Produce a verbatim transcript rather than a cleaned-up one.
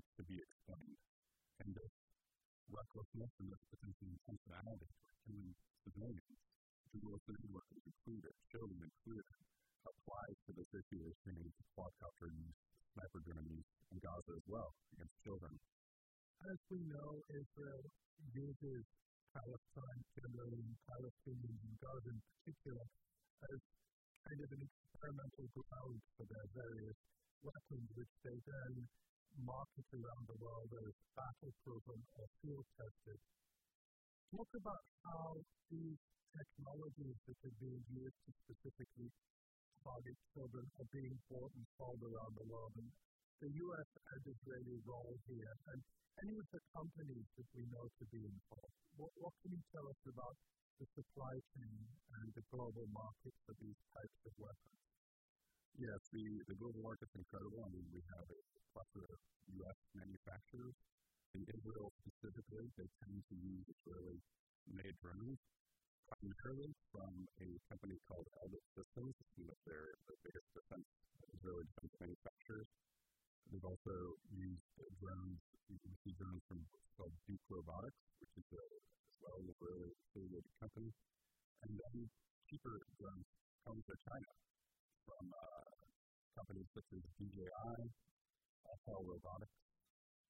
to be explained. And this recklessness and this potential intentionality for killing civilians, journalistic workers included, children included, applies to this issue we're seeing with quadcopter use, sniper drone use in Gaza as well, against children. As we know, Israel uses Palestine, Palestinian, Palestinians, and Gaza in particular, as kind of an experimental ground for their various weapons, which they then market around the world as battle-proven or field-tested. Talk about how these technologies that are being used to specifically target children are being bought and sold around the world, and the U S and Israeli role here, and any of the companies that we know to be involved. What, what can you tell us about the supply chain and the global market for these types of weapons? Yes, the, the global market's incredible. I mean, we have a plethora of U S manufacturers. In Israel specifically, they tend to use Israeli-made drones, primarily from a company called Elbit Systems, one of their, their biggest defense, Israeli defense manufacturers. They've also used drones, you can see drones from what's called Duke Robotics, which is a, as well an Israeli affiliated company. And then cheaper drones come from China, from uh, companies such as D J I, F L Robotics,